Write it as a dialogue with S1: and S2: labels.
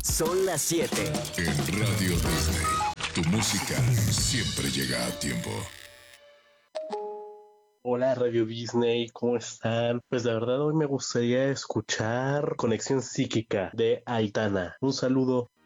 S1: Son las 7.
S2: En Radio Disney, tu música siempre llega a tiempo.
S3: Hola Radio Disney, ¿cómo están? Pues la verdad hoy me gustaría escuchar Conexión Psíquica de Aitana. Un saludo.